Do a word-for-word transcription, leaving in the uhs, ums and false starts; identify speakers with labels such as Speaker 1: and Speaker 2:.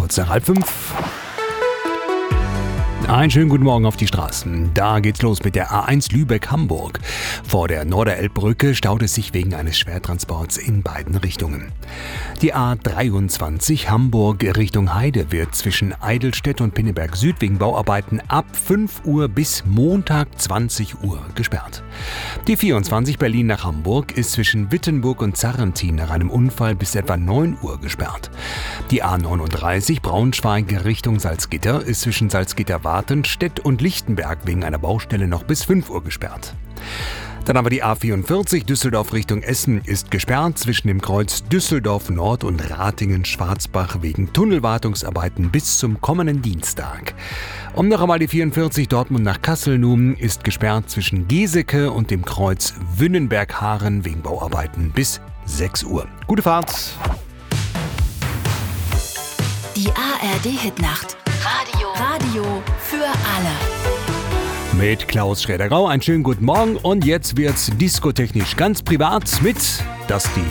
Speaker 1: kurz nach halb fünf. Einen schönen guten Morgen auf die Straßen. Da geht's los mit der A eins Lübeck-Hamburg. Vor der Norderelbbrücke staut es sich wegen eines Schwertransports in beiden Richtungen. Die A dreiundzwanzig Hamburg Richtung Heide wird zwischen Eidelstedt und Pinneberg Süd wegen Bauarbeiten ab fünf Uhr bis Montag zwanzig Uhr gesperrt. Die vierundzwanzig Berlin nach Hamburg ist zwischen Wittenburg und Sarrentin nach einem Unfall bis etwa neun Uhr gesperrt. Die A neununddreißig Braunschweig Richtung Salzgitter ist zwischen Salzgitter-Wartenstedt und Lichtenberg wegen einer Baustelle noch bis fünf Uhr gesperrt. Dann haben wir die A vierundvierzig Düsseldorf Richtung Essen ist gesperrt zwischen dem Kreuz Düsseldorf Nord und Ratingen-Schwarzbach wegen Tunnelwartungsarbeiten bis zum kommenden Dienstag. Um noch einmal die vierundvierzig Dortmund nach Kassel nun ist gesperrt zwischen Geseke und dem Kreuz Wünnenberg-Haaren wegen Bauarbeiten bis sechs Uhr. Gute Fahrt!
Speaker 2: Die A R D-Hitnacht. Radio. Radio für alle.
Speaker 1: Mit Klaus Schräder-Grau einen schönen guten Morgen und jetzt wird's diskotechnisch ganz privat mit Das die